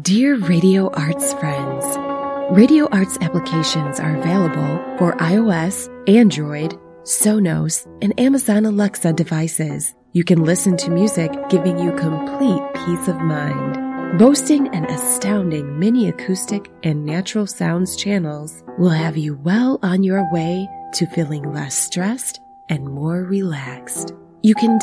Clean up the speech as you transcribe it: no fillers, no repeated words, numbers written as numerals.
Dear Radio Arts friends, Radio Arts applications are available for iOS, Android, Sonos, and Amazon Alexa devices. You can listen to music giving you complete peace of mind. Boasting an astounding mini acoustic and natural sounds channels will have you well on your way to feeling less stressed and more relaxed. You can